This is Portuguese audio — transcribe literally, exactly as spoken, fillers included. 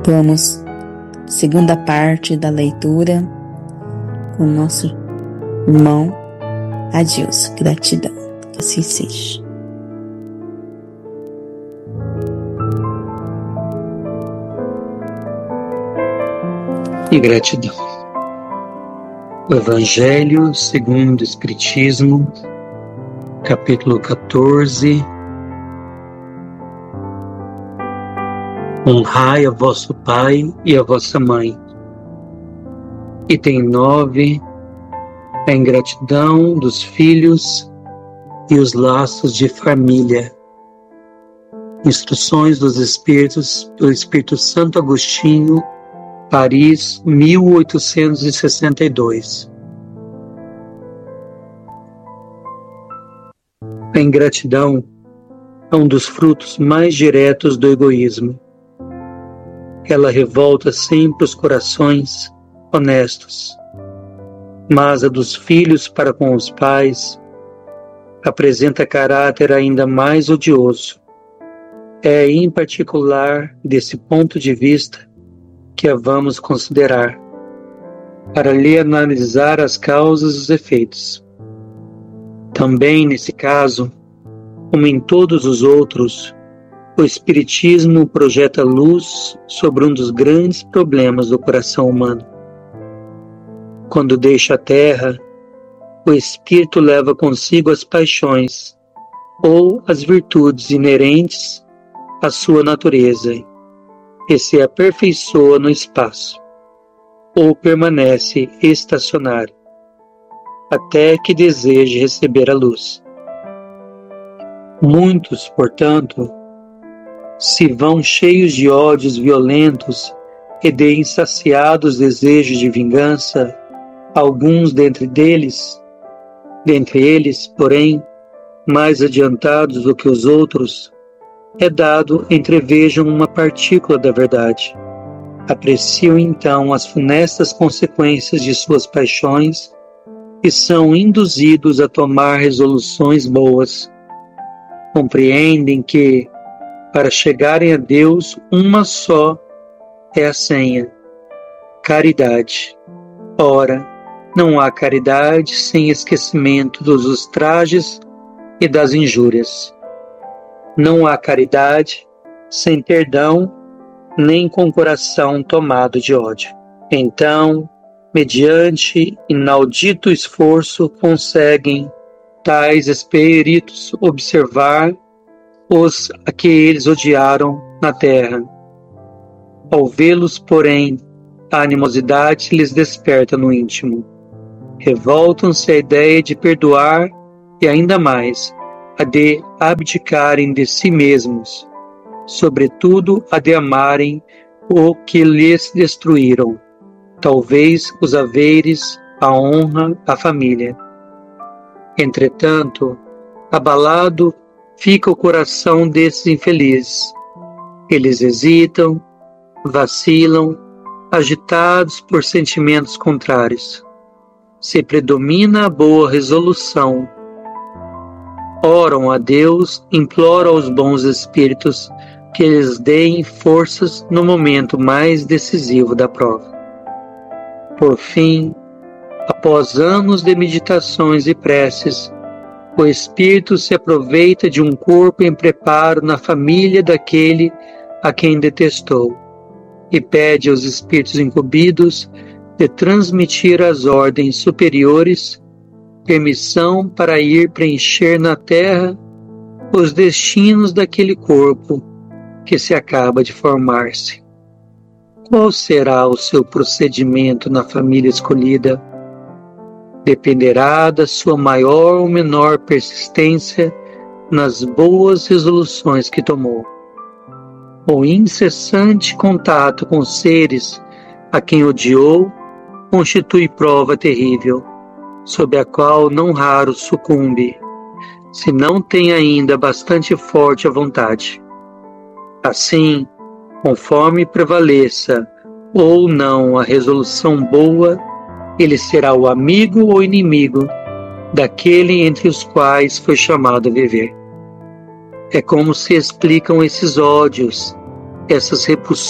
Vamos, segunda parte da leitura com o nosso irmão Adilson. Gratidão, que assim seja. E gratidão. O Evangelho segundo o Espiritismo, capítulo quatorze. Honrai a vosso pai e a vossa mãe. Item nove. A ingratidão dos filhos e os laços de família. Instruções dos Espíritos pelo Espírito Santo Agostinho, Paris, mil oitocentos e sessenta e dois. A ingratidão é um dos frutos mais diretos do egoísmo. Ela revolta sempre os corações honestos, mas a dos filhos para com os pais apresenta caráter ainda mais odioso. É em particular desse ponto de vista que a vamos considerar, para lhe analisar as causas e os efeitos. Também nesse caso, como em todos os outros, o Espiritismo projeta luz sobre um dos grandes problemas do coração humano. Quando deixa a terra, o Espírito leva consigo as paixões ou as virtudes inerentes à sua natureza e se aperfeiçoa no espaço, ou permanece estacionário, até que deseje receber a luz. Muitos, portanto, se vão cheios de ódios violentos e de insaciados desejos de vingança, alguns dentre deles, dentre eles, porém, mais adiantados do que os outros, é dado entrevejam uma partícula da verdade. Apreciam então as funestas consequências de suas paixões e são induzidos a tomar resoluções boas. Compreendem que, para chegarem a Deus, uma só é a senha: caridade. Ora, não há caridade sem esquecimento dos ultrajes e das injúrias. Não há caridade sem perdão, nem com coração tomado de ódio. Então, mediante inaudito esforço, conseguem tais espíritos observar os a que eles odiaram na terra. Ao vê-los, porém, a animosidade lhes desperta no íntimo. Revoltam-se à ideia de perdoar e ainda mais a de abdicarem de si mesmos, sobretudo a de amarem o que lhes destruíram, talvez os haveres, a honra, a família. Entretanto, abalado fica o coração desses infelizes. Eles hesitam, vacilam, agitados por sentimentos contrários. Se predomina a boa resolução, oram a Deus, imploram aos bons espíritos que lhes deem forças no momento mais decisivo da prova. Por fim, após anos de meditações e preces, o espírito se aproveita de um corpo em preparo na família daquele a quem detestou e pede aos espíritos incumbidos de transmitir às ordens superiores permissão para ir preencher na terra os destinos daquele corpo que se acaba de formar-se. Qual será o seu procedimento na família escolhida? Dependerá da sua maior ou menor persistência nas boas resoluções que tomou. O incessante contato com seres a quem odiou constitui prova terrível, sob a qual não raro sucumbe, se não tem ainda bastante forte a vontade. Assim, conforme prevaleça ou não a resolução boa, ele será o amigo ou inimigo daquele entre os quais foi chamado a viver. É como se explicam esses ódios, essas repulsões